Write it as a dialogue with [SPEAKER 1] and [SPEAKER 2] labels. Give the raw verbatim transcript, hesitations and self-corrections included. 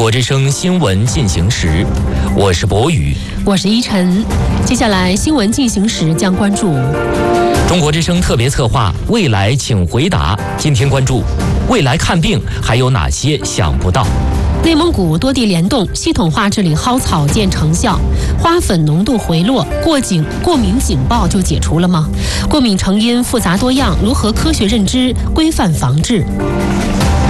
[SPEAKER 1] 国之声新闻进行时，我是博宇，
[SPEAKER 2] 我是依晨。接下来新闻进行时将关注
[SPEAKER 1] 中国之声特别策划《未来请回答》，今天关注未来看病还有哪些想不到。
[SPEAKER 2] 内蒙古多地联动系统化治理蒿草见成效，花粉浓度回落，过警过敏警报就解除了吗？过敏成因复杂多样，如何科学认知、规范防治？